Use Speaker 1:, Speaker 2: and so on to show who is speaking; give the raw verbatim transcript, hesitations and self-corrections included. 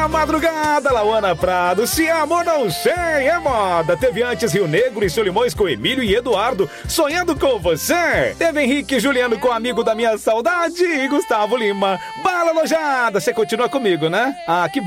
Speaker 1: na madrugada, Lauana Prado. Se amor não sei, é moda. Teve antes Rio Negro e Solimões com Emílio e Eduardo, sonhando com você. Teve Henrique e Juliano com Amigo da Minha Saudade e Gustavo Lima, Bala Lojada. Você continua comigo, né? Ah, que